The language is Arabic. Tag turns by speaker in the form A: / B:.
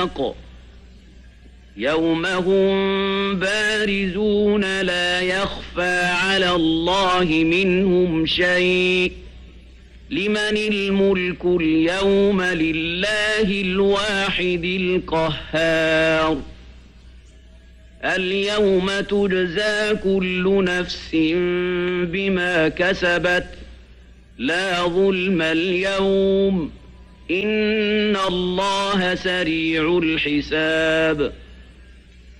A: الْحَقِّ يَوْمَ هُمْ بَارِزُونَ لَا يَخْفَى عَلَى اللَّهِ مِنْهُمْ شَيْءٌ لِمَنِ الْمُلْكُ الْيَوْمَ لِلَّهِ الْوَاحِدِ الْقَهَّارِ الْيَوْمَ تُجْزَى كُلُّ نَفْسٍ بِمَا كَسَبَتْ لَا ظُلْمَ الْيَوْمَ إِنَّ اللَّهَ سَرِيعُ الْحِسَابِ